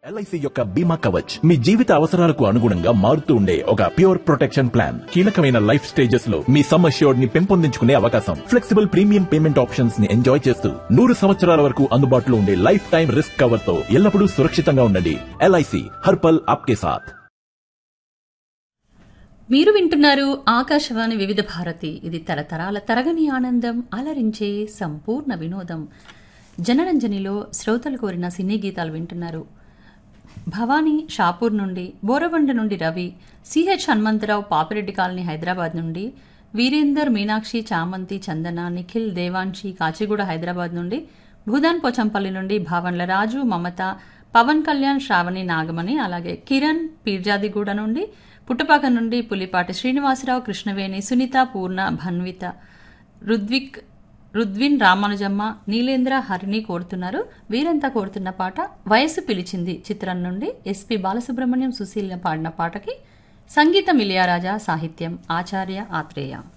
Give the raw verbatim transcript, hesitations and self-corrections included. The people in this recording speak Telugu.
ఎల్ఐసి యొక్క బీమా కవచ్ మీ జీవిత అవసరాలకు అనుగుణంగా మారుతూ ఉండే ఒక ప్యూర్ ప్రొటెక్షన్ ప్లాన్. కీలకమైన లైఫ్ స్టేజెస్ లో మీ సమ్ అష్యూర్డ్ ని పెంపొందించుకునే అవకాశం, ఫ్లెక్సిబుల్ ప్రీమియం పేమెంట్ ఆప్షన్స్ ని ఎంజాయ్ చేస్తూ నూరు సంవత్సరాల వరకు అందుబాటులో ఉండే లైఫ్ టైం రిస్క్ కవర్ తో ఎల్లప్పుడూ సురక్షితంగా ఉండండి. ఎల్ఐసి హర్పల్ ఆప్కే సాథ్. మీరు వింటున్నారు ఆకాశవాణి వివిధ భారతి. ఇది తరతరాల తరగని ఆనందం, అలరించే సంపూర్ణ వినోదం. జనరంజనిలో శ్రోతలు కోరిన సినీ గీతాలు వింటున్నారు. భవానీ షాపూర్ నుండి, బోరబండ నుండి రవి, సిహెచ్ హనుమంతరావు పాపిరెడ్డి కాలనీ హైదరాబాద్ నుండి, వీరేందర్, మీనాక్షి, చామంతి, చందన, నిఖిల్, దేవాంశి కాచిగూడ హైదరాబాద్ నుండి, భూదాన్ పోచంపల్లి నుండి భావన్ల రాజు, మమత, పవన్ కళ్యాణ్, శ్రావణి, నాగమణి, అలాగే కిరణ్ పీర్జాదిగూడ నుండి, పుట్టపాక నుండి పులిపాటి శ్రీనివాసరావు, కృష్ణవేణి, సునీత, పూర్ణ, భన్విత, రుద్విక్ రుద్విన్, రామానుజమ్మ, నీలేంద్ర, హరిని కోరుతున్నారు. వీరంతా కోరుతున్న పాట వయసు పిలిచింది చిత్రం నుండి ఎస్పి బాలసుబ్రహ్మణ్యం, సుశీల పాడిన పాటకి సంగీతం ఇళయరాజా, సాహిత్యం ఆచార్య ఆత్రేయ.